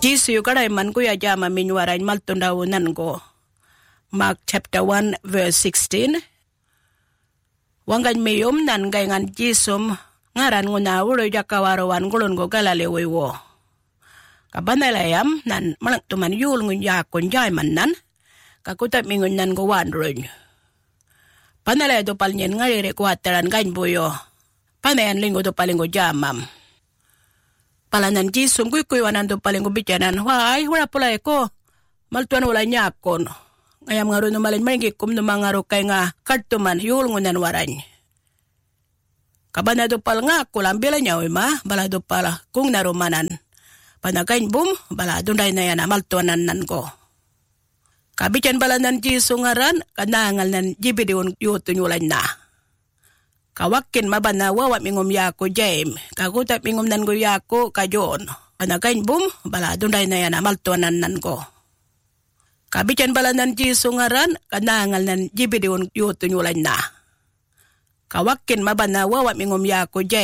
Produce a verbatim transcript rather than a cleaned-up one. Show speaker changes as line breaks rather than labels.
Jisu kadai man kuya jama minwaran maltunda wunan go. Mark chapter one verse sixteen. Wangan meyom nan gaingan Jisum ngaran nguna ulo jakawarawan gulun go galalewe wo. Kabanayam nan malaktuman yul ngun yakon jay man nan. Kakutat mingun nan go wandrun. Panalay do palnyen ngarire kuwataran gain boyo. Panayan linggo do palingo jamam. Palanan Jisum kuy kuywanan do palingo bicanan. Wai, wala pulay ko. Maltuan wala nyakon. Ngayam nga rin umalin maringikum no mga rukay nga kartuman yul ngunan waran. Kabana do pal nga kulang bila niya ma. Bala do pala kung narumanan. Panagain bum, bala dunday na yan maltuanan nan ko. Kabican bala nan Jisu ngaran, kanangal nan jibidiun yutun yulan na. Kawakin mabana wawa mingum yako jaim, kagutat mingum nan go yako kajon. Panagain bum, bala dunday na yan maltuanan nan ko. Kabican bala nan Jisu ngaran, kanangal nan jibidiun yutun yulan na. Kawakin mabana wawa mingum yako jaim.